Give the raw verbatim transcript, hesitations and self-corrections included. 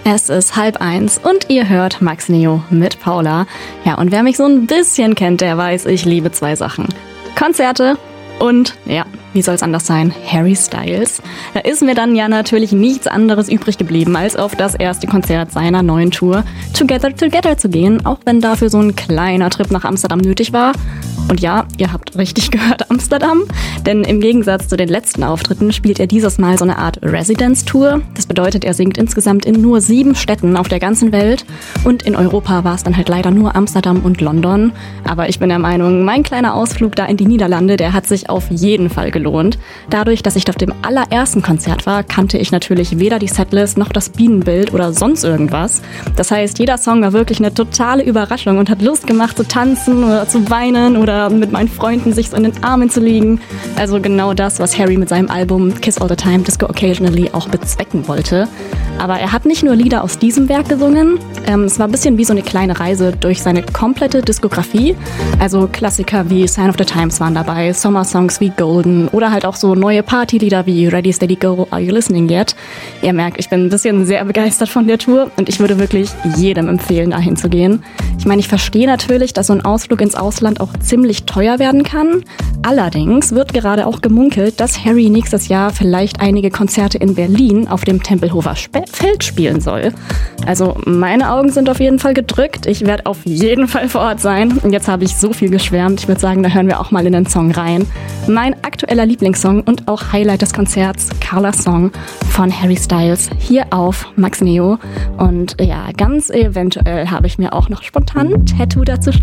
Es ist halb eins und ihr hört Max Neo mit Paula. Ja, und wer mich so ein bisschen kennt, der weiß, ich liebe zwei Sachen. Konzerte und, ja, wie soll es anders sein, Harry Styles. Da ist mir dann ja natürlich nichts anderes übrig geblieben, als auf das erste Konzert seiner neuen Tour Together Together zu gehen, auch wenn dafür so ein kleiner Trip nach Amsterdam nötig war. Und ja, ihr habt richtig gehört, Amsterdam. Denn im Gegensatz zu den letzten Auftritten spielt er dieses Mal so eine Art Residence-Tour. Das bedeutet, er singt insgesamt in nur sieben Städten auf der ganzen Welt. Und in Europa war es dann halt leider nur Amsterdam und London. Aber ich bin der Meinung, mein kleiner Ausflug da in die Niederlande, der hat sich auf jeden Fall gelohnt. Dadurch, dass ich auf dem allerersten Konzert war, kannte ich natürlich weder die Setlist noch das Bühnenbild oder sonst irgendwas. Das heißt, jeder Song war wirklich eine totale Überraschung und hat Lust gemacht zu tanzen oder zu weinen oder mit meinen Freunden sich so in den Armen zu liegen. Also genau das, was Harry mit seinem Album Kiss All the Time, Disco Occasionally auch bezwecken wollte. Aber er hat nicht nur Lieder aus diesem Werk gesungen, ähm, es war ein bisschen wie so eine kleine Reise durch seine komplette Diskografie. Also Klassiker wie Sign of the Times waren dabei, Sommersongs wie Golden oder halt auch so neue Partylieder wie Ready, Steady, Go, Are You Listening Yet? Ihr merkt, ich bin ein bisschen sehr begeistert von der Tour und ich würde wirklich jedem empfehlen, dahin zu gehen. Ich meine, ich verstehe natürlich, dass so ein Ausflug ins Ausland auch ziemlich teuer werden kann. Allerdings wird gerade auch gemunkelt, dass Harry nächstes Jahr vielleicht einige Konzerte in Berlin auf dem Tempelhofer Spe- Feld spielen soll. Also meine Augen sind auf jeden Fall gedrückt. Ich werde auf jeden Fall vor Ort sein. Und jetzt habe ich so viel geschwärmt. Ich würde sagen, da hören wir auch mal in den Song rein. Mein aktueller Lieblingssong und auch Highlight des Konzerts, Carla's Song von Harry Styles, hier auf Max Neo. Und ja, ganz eventuell habe ich mir auch noch spontan ein Tattoo dazu